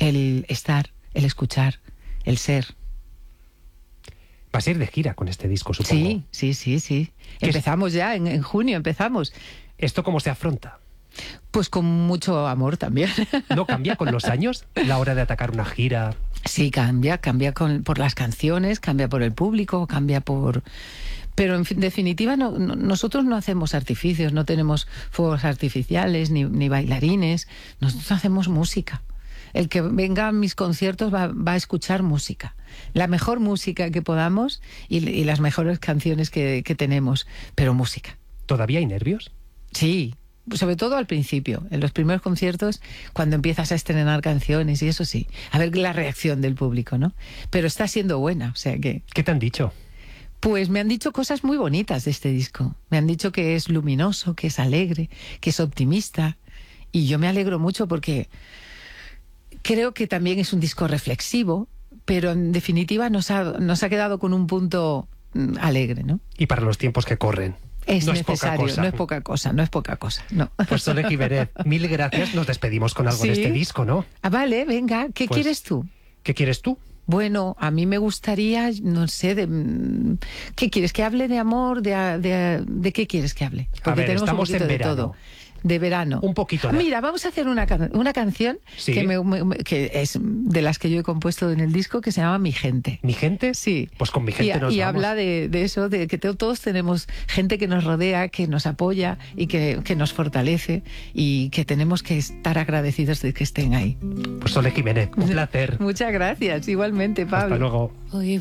el estar, el escuchar, el ser. Vas a ir de gira con este disco, supongo. Sí. Empezamos ya, en junio empezamos. ¿Esto cómo se afronta? Pues con mucho amor también. ¿No cambia con los años la hora de atacar una gira? Sí, cambia por las canciones, cambia por el público, cambia por... Pero en definitiva nosotros no hacemos artificios, no tenemos fuegos artificiales ni bailarines, nosotros hacemos música. El que venga a mis conciertos va a escuchar música, la mejor música que podamos y las mejores canciones que tenemos, pero música. ¿Todavía hay nervios? Sí, sobre todo al principio, en los primeros conciertos, cuando empiezas a estrenar canciones y eso sí, a ver la reacción del público, ¿no? Pero está siendo buena, o sea que... ¿Qué te han dicho? Pues me han dicho cosas muy bonitas de este disco. Me han dicho que es luminoso, que es alegre, que es optimista. Y yo me alegro mucho porque creo que también es un disco reflexivo, pero en definitiva nos ha quedado con un punto alegre, ¿no? Y para los tiempos que corren. Es no necesario, es poca cosa. no es poca cosa, no. Pues Sole Giménez, mil gracias. Nos despedimos con algo de este disco, ¿no? Ah, vale, venga. ¿Qué quieres tú? ¿Qué quieres tú? Bueno, a mí me gustaría, no sé, ¿qué quieres? ¿Que hable de amor? ¿De qué quieres que hable? Porque a ver, tenemos estamos un poquito en verano. De todo. De verano. Un poquito. Mira, vamos a hacer una canción ¿Sí? que es de las que yo he compuesto en el disco, que se llama Mi Gente. ¿Mi gente? Sí. Pues con Mi Gente nos vamos. Y habla de eso, de que todos tenemos gente que nos rodea, que nos apoya y que nos fortalece y que tenemos que estar agradecidos de que estén ahí. Pues Sole Giménez, un placer. Muchas gracias, igualmente, Pablo. Hasta luego. Hoy